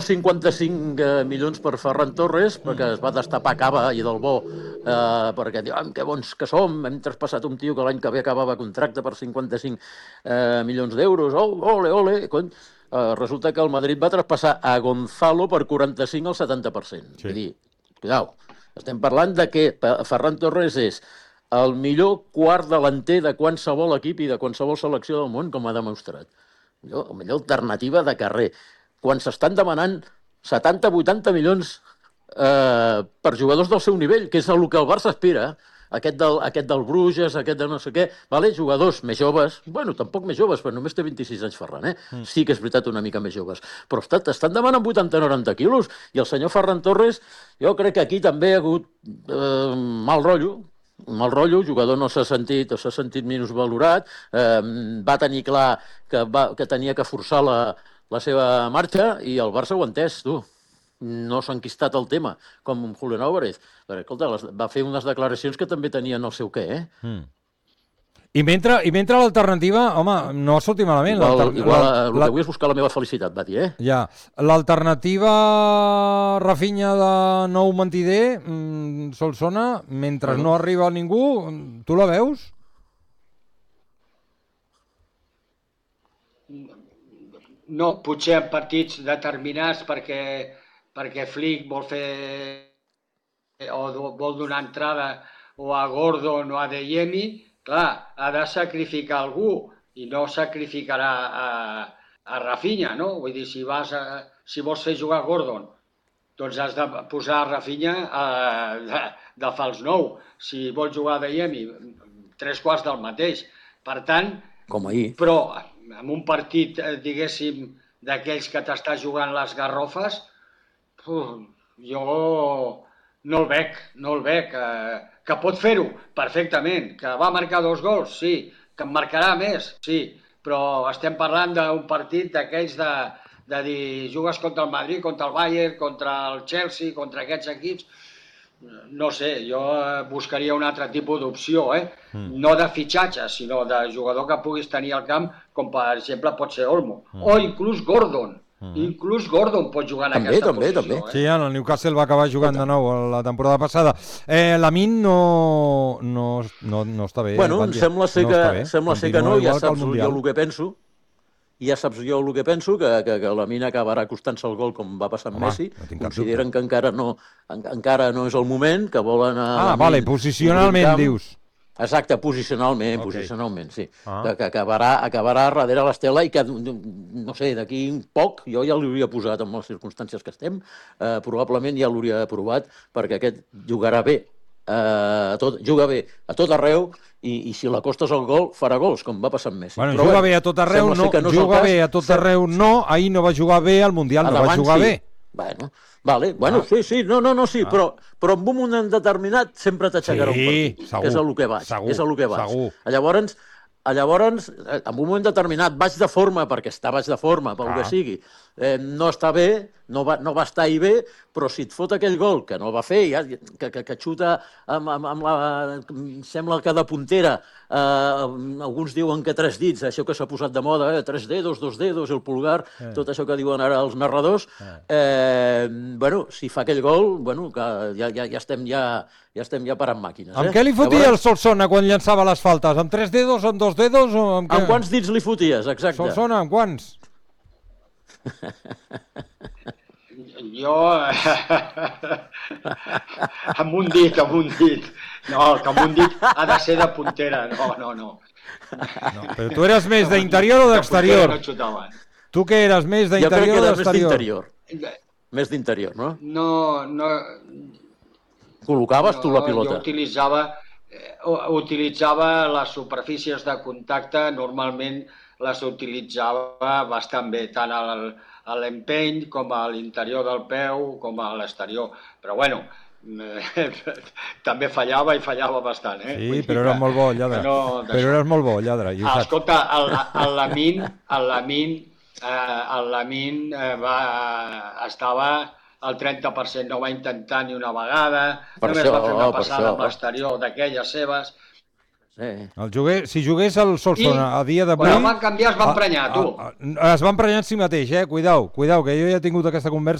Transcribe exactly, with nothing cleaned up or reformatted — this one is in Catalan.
cinquanta-cinc milions per Ferran Torres, perquè es va destapar Cava i del Bo, eh, perquè diu, ah, que bons que som, hem traspassat un tio que l'any que ve acabava contracte per cinquanta-cinc eh, milions d'euros, oh, ole, ole, cony. Uh, resulta que el Madrid va traspassar a Gonzalo per quaranta-cinc al setanta per cent. Sí. Vull dir, cuidao, estem parlant de que Ferran Torres és el millor quart delanter de qualsevol equip i de qualsevol selecció del món, com ha demostrat. La millor alternativa de carrer. Quan s'estan demanant setanta vuitanta milions eh, per jugadors del seu nivell, que és el que el Barça aspira, aquest del, aquest del Bruges, aquest de no sé què, vale, jugadors més joves, bueno, tampoc més joves, però només té vint-i-sis anys Ferran, eh? Mm. Sí que és veritat una mica més joves, però estan, estan demanant vuitanta noranta quilos, i el senyor Ferran Torres, jo crec que aquí també ha hagut eh, mal rotllo, mal rotllo, el jugador no s'ha sentit, s'ha sentit minusvalorat, eh, va tenir clar que, va, que tenia que forçar la, la seva marxa, i el Barça ho ha entès, tu. No s'ha enquistat el tema, com Julián Álvarez. Però, escolta, les, va fer unes declaracions que també tenien el seu què, eh? Mm. I mentre, i mentre l'alternativa, home, no sortim malament. Igual, igual el que vull és buscar la meva felicitat, va dir, eh? Ja. L'alternativa Rafinha de nou mentider, mmm, Solsona, mentre bueno. no arriba ningú, tu la veus? No, potser en partits determinats perquè, perquè Flick vol fer o vol donar entrada o a Gordon o a Adeyemi, clar, ha de sacrificar algú i no sacrificarà a, a Rafinha, no? Vull dir, si, vas a, si vols fer jugar Gordon, doncs has de posar Rafinha a, de, de fals nou. Si vols jugar Adeyemi, tres quarts del mateix. Per tant, com ahir. Però en un partit, diguéssim, d'aquells que t'està jugant les garrofes, uf, jo no el veig, no el veig. Eh, que pot fer-ho perfectament, que va marcar dos gols, sí, que en marcarà més, sí, però estem parlant d'un partit d'aquells de, de dir, jugues contra el Madrid, contra el Bayern, contra el Chelsea, contra aquests equips. No sé, jo buscaria un altre tipus d'opció, eh? Mm. No de fitxatge, sinó de jugador que puguis tenir al camp, com per exemple pot ser Olmo, mm. o inclús Gordon. Mm. Inclús Gordon pot jugar en també, aquesta també, posició. També. Eh? Sí, en el Newcastle va acabar jugant de nou la temporada passada. Eh, Lamin no, no, no, no està bé. Bueno, Batlle. sembla ser no que, sembla ser que no, ja saps jo el que penso. Ja saps jo el que penso, que, que, que la mina acabarà costant-se el gol com va passar amb Home, Messi. No consideren que encara no, en, encara no és el moment, que volen... Ah, vale, posicionalment, dius. Exacte, posicionalment, okay. posicionalment, sí. Ah. Que, que acabarà, acabarà darrere l'Estela i que, no sé, d'aquí un poc, jo ja l'hauria posat en les circumstàncies que estem, eh, probablement ja l'hauria aprovat, perquè aquest jugarà bé. Uh, tot, juga bé a tot arreu i, i si l'acostes al gol farà gols, com va passar amb Messi. Bueno, juga bé a tot arreu, no, no juga bé a tot arreu, no, ahir no va jugar bé al Mundial, no va jugar sí. bé. Bueno, vale, bueno, ah. sí, sí, no, no, no, sí, ah. però, però en un moment determinat sempre t'aixecarà sí, un partit, segur, que és el que vaig, segur, és el que vaig. Segur. Llavors, llavors, en un moment determinat vaig de forma, perquè està baix de forma, pel ah. que sigui, eh, no està bé, no va, no va estar ahir bé, però si et fot aquell gol, que no el va fer, ja, que, que, que xuta amb, amb, amb la... sembla que de puntera, eh, alguns diuen que tres dits, això que s'ha posat de moda, eh, tres dedos, dos dedos, el pulgar, eh. tot això que diuen ara els narradors, eh, bueno, si fa aquell gol, bueno, que ja, ja, ja estem ja... ja estem ja parant màquines. Amb eh? què li fotia Llavors... el Solsona quan llançava les faltes? Amb tres dedos, amb dos dedos? O amb, amb quants dits li foties, exacte? Solsona, amb quants? Jo... amb un dit, amb un dit. No, que amb un dit ha de ser de puntera. No, no, no. no però tu eres més d'interior o d'exterior? No xutaven. Tu què eres, més d'interior o d'exterior? Jo crec que eres més d'interior. Més d'interior, no? No, no... Col·locaves no, tu la pilota? Jo utilitzava, eh, utilitzava les superfícies de contacte, normalment les utilitzava bastant bé, tant al, a l'empeny com a l'interior del peu com a l'exterior. Però bueno, eh, també fallava i fallava bastant. Eh? Sí, però eres molt bo, lladre. No, però eres molt bo, lladre. Ah, escolta, el, el Lamin, el Lamin, eh, el Lamin eh, va, estava... el trenta per cent no va intentar ni una vegada, per només això, va fer una passada amb l'exterior d'aquelles seves. Sí. El jugué, si jugués el Solsona I, a dia d'avui... Quan el van canviar es va emprenyar, tu. A, a, a, es va emprenyar en si mateix, eh? Cuidao, cuidao, que jo ja he tingut aquesta conversa